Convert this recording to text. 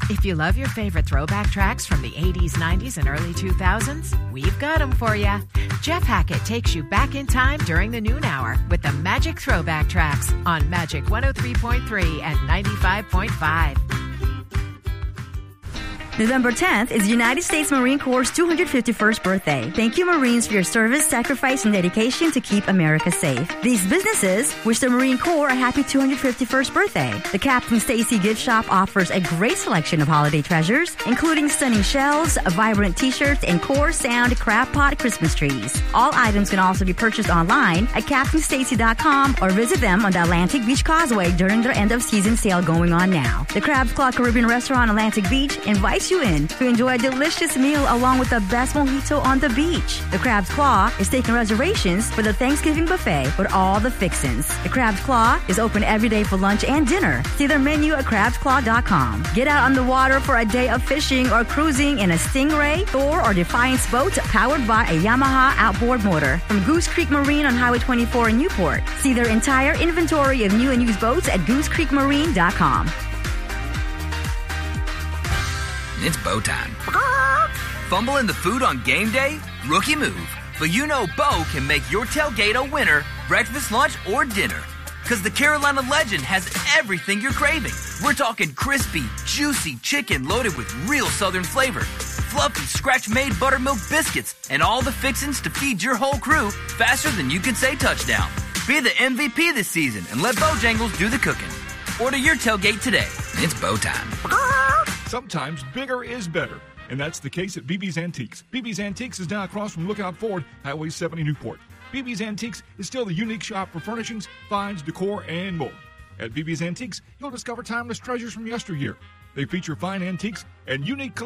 If you love your favorite throwback tracks from the 80s, 90s, and early 2000s, we've got them for you. Jeff Hackett takes you back in time during the noon hour with the Magic Throwback Tracks on Magic 103.3 and 95.5. November 10th is the United States Marine Corps' 251st birthday. Thank you, Marines, for your service, sacrifice, and dedication to keep America safe. These businesses wish the Marine Corps a happy 251st birthday. The Captain Stacy Gift Shop offers a great selection of holiday treasures, including stunning shells, vibrant t-shirts, and Corps Sound Crab Pot Christmas trees. All items can also be purchased online at CaptainStacy.com or visit them on the Atlantic Beach Causeway during their end-of-season sale going on now. The Crab's Claw Caribbean Restaurant on Atlantic Beach invites you in to enjoy a delicious meal along with the best mojito on the beach. The Crab's Claw is taking reservations for the Thanksgiving buffet with all the fixins. The Crab's Claw is open every day for lunch and dinner. See their menu at crabsclaw.com. Get out on the water for a day of fishing or cruising in a Stingray, Thor, or Defiance boat powered by a Yamaha outboard motor. From Goose Creek Marine on Highway 24 in Newport. See their entire inventory of new and used boats at goosecreekmarine.com. It's Bo time. Fumbling the food on game day? Rookie move. But you know Bo can make your tailgate a winner, breakfast, lunch, or dinner. Because the Carolina Legend has everything you're craving. We're talking crispy, juicy chicken loaded with real Southern flavor, fluffy, scratch-made buttermilk biscuits, and all the fixins to feed your whole crew faster than you can say touchdown. Be the MVP this season and let Bojangles do the cooking. Order your tailgate today. It's Bo time. Sometimes bigger is better, and that's the case at BB's Antiques. BB's Antiques is now across from Lookout Ford, Highway 70 Newport. BB's Antiques is still the unique shop for furnishings, finds, decor, and more. At BB's Antiques, you'll discover timeless treasures from yesteryear. They feature fine antiques and unique